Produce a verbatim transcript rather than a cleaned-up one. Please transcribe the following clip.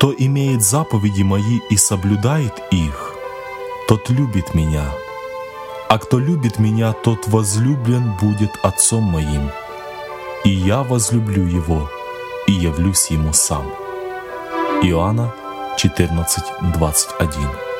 Кто имеет заповеди Мои и соблюдает их, тот любит Меня. А кто любит Меня, тот возлюблен будет Отцом Моим, и Я возлюблю его и явлюсь ему сам». Иоанна четырнадцать двадцать один.